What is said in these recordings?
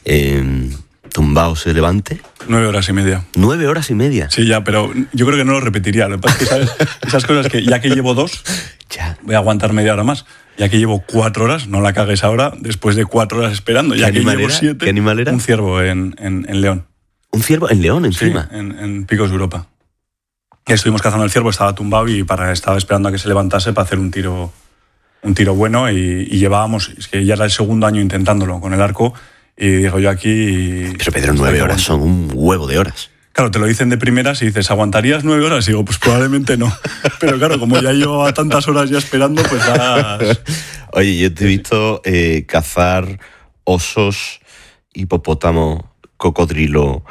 tumbado se levante. 9 horas y media. 9 horas y media. Sí, ya, pero yo creo que no lo repetiría. Lo que pasa es que, ¿sabes? Esas cosas que ya que llevo 2, Ya. voy a aguantar media hora más. Ya que llevo 4 horas, no la cagues ahora, después de 4 horas esperando. Ya que llevo 7, ¿Qué animal era? un ciervo en León. ¿Un ciervo en León encima? Sí, en Picos de Europa. Y estuvimos cazando el ciervo, estaba tumbado y estaba esperando a que se levantase para hacer un tiro bueno y llevábamos, es que ya era el segundo año intentándolo con el arco y digo yo aquí... Pero Pedro, 9 horas son un huevo de horas. Claro, te lo dicen de primeras y dices, ¿aguantarías 9 horas? Y digo, pues probablemente no. Pero claro, como ya llevo tantas horas ya esperando, pues vas... Oye, yo te he visto cazar osos, hipopótamo, cocodrilo,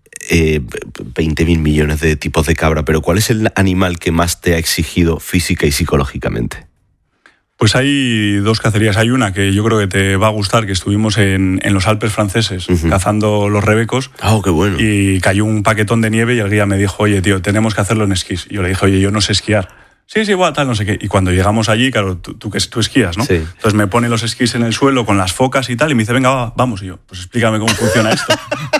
20.000 millones de tipos de cabra, pero ¿cuál es el animal que más te ha exigido física y psicológicamente? Pues hay 2 cacerías. Hay una que yo creo que te va a gustar, que estuvimos en los Alpes franceses cazando los rebecos. ¡Oh, qué bueno! Y cayó un paquetón de nieve y el guía me dijo, oye, tío, tenemos que hacerlo en esquís. Y yo le dije, oye, yo no sé esquiar. Sí, igual, tal, no sé qué. Y cuando llegamos allí, claro, tú esquías, ¿no? Sí. Entonces me pone los esquís en el suelo con las focas y tal, y me dice, venga, vamos. Y yo, pues explícame cómo funciona esto.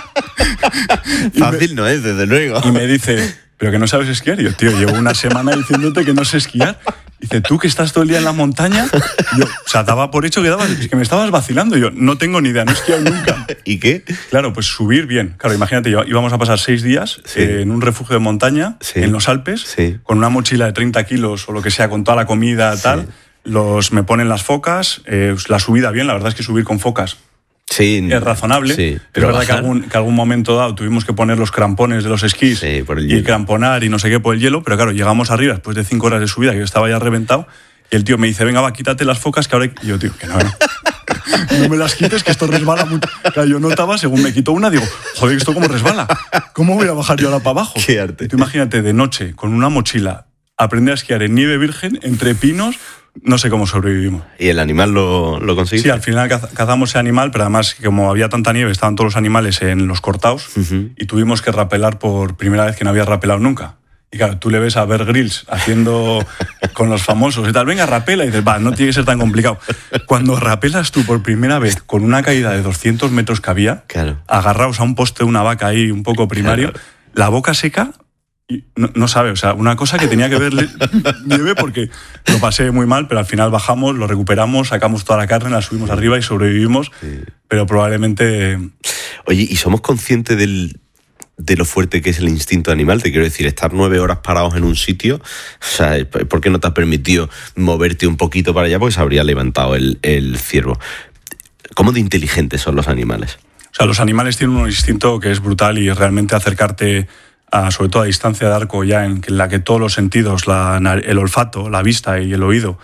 Fácil no es, desde luego. Y me dice, ¿pero que no sabes esquiar? Y yo, tío, llevo una semana diciéndote que no sé esquiar. Dice, ¿tú que estás todo el día en la montaña? Y yo, o sea, daba por hecho que me estabas vacilando. Y yo, no tengo ni idea, no he esquiado nunca. ¿Y qué? Claro, pues subir bien. Claro, imagínate, íbamos a pasar 6 días en un refugio de montaña, en los Alpes, con una mochila de 30 kilos o lo que sea, con toda la comida, tal. Me ponen las focas, la subida bien, la verdad es que subir con focas es razonable, pero es verdad que algún momento dado tuvimos que poner los crampones de los esquís y cramponar y no sé qué por el hielo, pero claro, llegamos arriba después de 5 horas de subida, que yo estaba ya reventado, y el tío me dice, venga, va, quítate las focas, que ahora... Y yo, tío, que no me las quites, que esto resbala mucho. Claro, yo notaba, según me quitó una, digo, joder, ¿esto cómo resbala? ¿Cómo voy a bajar yo ahora para abajo? Qué arte. Tú imagínate, de noche, con una mochila, aprender a esquiar en nieve virgen, entre pinos... No sé cómo sobrevivimos. ¿Y el animal lo conseguiste? Sí, al final cazamos ese animal, pero además, como había tanta nieve, estaban todos los animales en los cortados y tuvimos que rapelar por primera vez que no había rapelado nunca. Y claro, tú le ves a Bear Grylls haciendo con los famosos y tal, venga, rapela, y dices, va, no tiene que ser tan complicado. Cuando rapelas tú por primera vez con una caída de 200 metros que había, agarrados a un poste de una vaca ahí un poco primario, la boca seca... Y no sabe, o sea, una cosa que tenía que verle nieve porque lo pasé muy mal, pero al final bajamos, lo recuperamos, sacamos toda la carne, la subimos arriba y sobrevivimos, pero probablemente... Oye, ¿y somos conscientes de lo fuerte que es el instinto animal? Te quiero decir, estar 9 horas parados en un sitio, o sea, ¿por qué no te ha permitido moverte un poquito para allá? Porque se habría levantado el ciervo. ¿Cómo de inteligentes son los animales? O sea, los animales tienen un instinto que es brutal y realmente acercarte... sobre todo a distancia de arco, ya en la que todos los sentidos, el olfato, la vista y el oído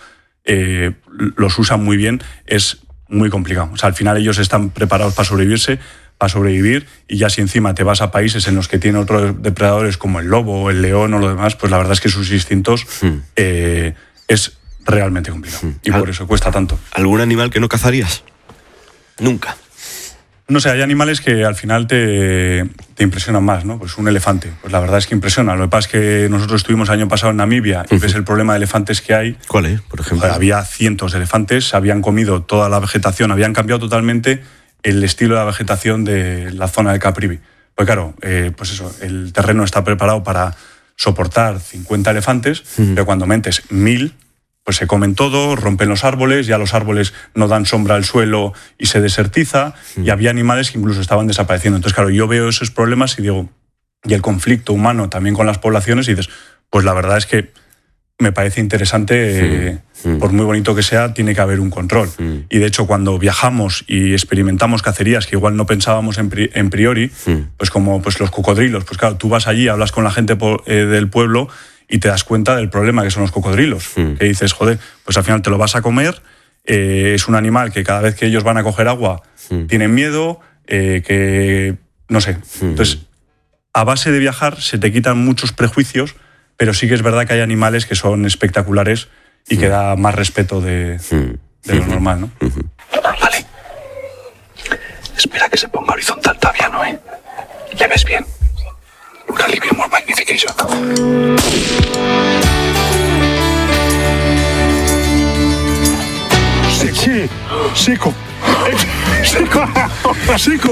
los usan muy bien, es muy complicado. O sea, al final ellos están preparados para sobrevivir, y ya si encima te vas a países en los que tienen otros depredadores como el lobo, el león o lo demás, pues la verdad es que sus instintos es realmente complicado. Y por eso cuesta tanto. ¿Algún animal que no cazarías? Nunca. No sé, hay animales que al final te impresionan más, ¿no? Pues un elefante, pues la verdad es que impresiona. Lo que pasa es que nosotros estuvimos el año pasado en Namibia y ves el problema de elefantes que hay. ¿Cuál es, por ejemplo? Había cientos de elefantes, habían comido toda la vegetación, habían cambiado totalmente el estilo de la vegetación de la zona del Caprivi. Pues claro, pues eso, el terreno está preparado para soportar 50 elefantes, pero cuando metes 1000... pues se comen todo, rompen los árboles, ya los árboles no dan sombra al suelo y se desertiza, y había animales que incluso estaban desapareciendo. Entonces, claro, yo veo esos problemas y digo, y el conflicto humano también con las poblaciones, y dices, pues la verdad es que me parece interesante, por muy bonito que sea, tiene que haber un control. Y de hecho, cuando viajamos y experimentamos cacerías que igual no pensábamos en priori, pues como pues los cocodrilos, pues claro, tú vas allí, hablas con la gente del pueblo, y te das cuenta del problema que son los cocodrilos. Que dices, joder, pues al final te lo vas a comer, es un animal que cada vez que ellos van a coger agua tienen miedo, que no sé. Entonces, a base de viajar se te quitan muchos prejuicios, pero sí que es verdad que hay animales que son espectaculares y que da más respeto de lo normal, ¿no? Vale. Espera que se ponga horizontal todavía, ¿no? ¿Le ves bien? Una Livermore Magnification. Seco. Seco. Seco. Seco.